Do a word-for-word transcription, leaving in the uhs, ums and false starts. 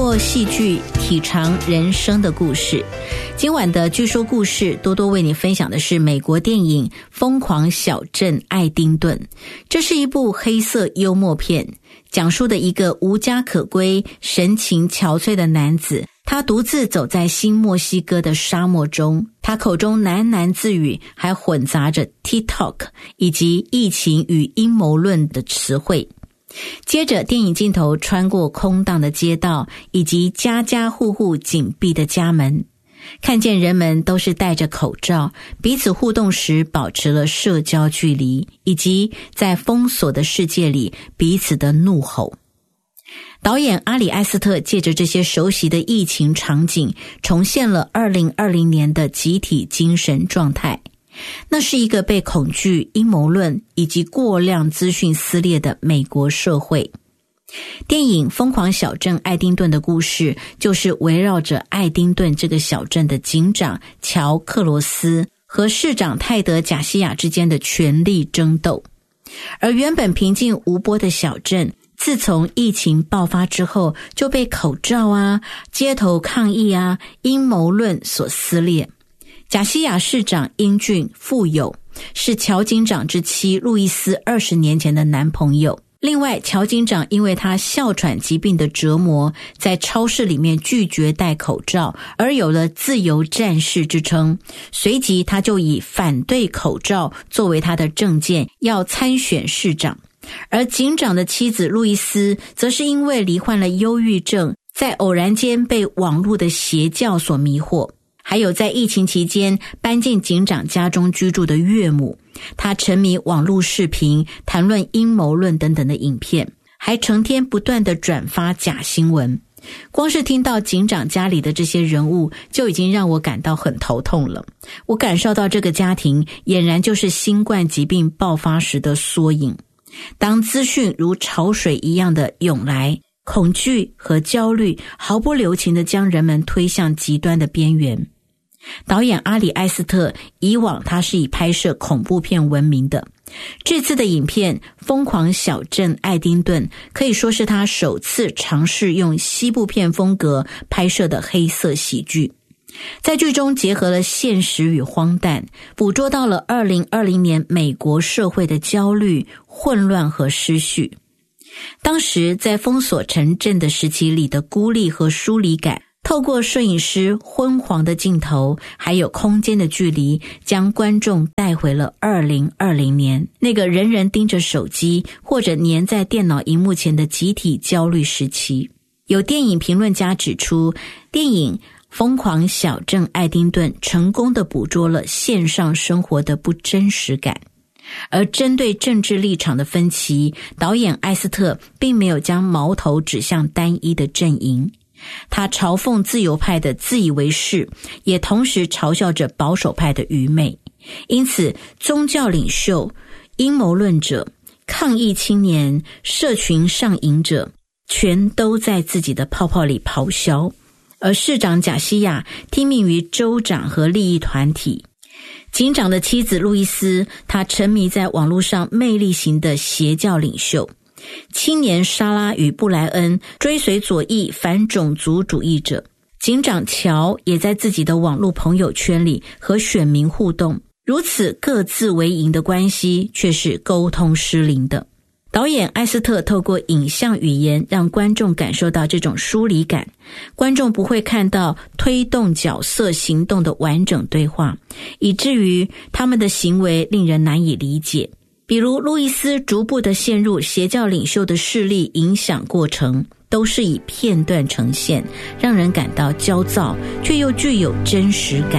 过戏剧体尝人生的故事。今晚的据说故事，多多为你分享的是美国电影《疯狂小镇爱丁顿》。这是一部黑色幽默片，讲述的一个无家可归、神情憔悴的男子，他独自走在新墨西哥的沙漠中，他口中喃喃自语，还混杂着 TikTok 以及疫情与阴谋论的词汇。接着电影镜头穿过空荡的街道以及家家户户紧闭的家门，看见人们都是戴着口罩，彼此互动时保持了社交距离，以及在封锁的世界里彼此的怒吼。导演阿里·艾斯特借着这些熟悉的疫情场景，重现了二零二零年的集体精神状态。那是一个被恐惧、阴谋论以及过量资讯撕裂的美国社会。电影《疯狂小镇爱丁顿》的故事，就是围绕着爱丁顿这个小镇的警长乔·克罗斯和市长泰德·贾西亚之间的权力争斗。而原本平静无波的小镇，自从疫情爆发之后，就被口罩啊、街头抗议啊、阴谋论所撕裂。贾西亚市长英俊富有，是乔警长之妻路易斯二十年前的男朋友。另外，乔警长因为他哮喘疾病的折磨，在超市里面拒绝戴口罩，而有了自由战士之称。随即他就以反对口罩作为他的政见，要参选市长。而警长的妻子路易斯则是因为罹患了忧郁症，在偶然间被网络的邪教所迷惑。还有在疫情期间搬进警长家中居住的岳母，他沉迷网络视频，谈论阴谋论等等的影片，还成天不断地转发假新闻。光是听到警长家里的这些人物，就已经让我感到很头痛了。我感受到这个家庭俨然就是新冠疾病爆发时的缩影。当资讯如潮水一样的涌来，恐惧和焦虑毫不留情地将人们推向极端的边缘。导演阿里·艾斯特以往他是以拍摄恐怖片闻名的，这次的影片《疯狂小镇爱丁顿》可以说是他首次尝试用西部片风格拍摄的黑色喜剧。在剧中结合了现实与荒诞，捕捉到了二零二零年美国社会的焦虑、混乱和失序。当时在封锁城镇的时期里的孤立和疏离感，透过摄影师昏黄的镜头，还有空间的距离，将观众带回了二零二零年，那个人人盯着手机或者黏在电脑荧幕前的集体焦虑时期。有电影评论家指出，电影《疯狂小镇爱丁顿》成功地捕捉了线上生活的不真实感。而针对政治立场的分歧，导演艾斯特并没有将矛头指向单一的阵营。他嘲讽自由派的自以为是，也同时嘲笑着保守派的愚昧。因此，宗教领袖、阴谋论者、抗议青年、社群上瘾者，全都在自己的泡泡里咆哮。而市长贾西亚听命于州长和利益团体。警长的妻子路易斯，她沉迷在网络上魅力型的邪教领袖。青年莎拉与布莱恩追随左翼反种族主义者。警长乔也在自己的网络朋友圈里和选民互动，如此各自为营的关系却是沟通失灵的。导演艾斯特透过影像语言让观众感受到这种疏离感，观众不会看到推动角色行动的完整对话，以至于他们的行为令人难以理解。比如路易斯逐步的陷入邪教领袖的势力影响过程，都是以片段呈现，让人感到焦躁，却又具有真实感。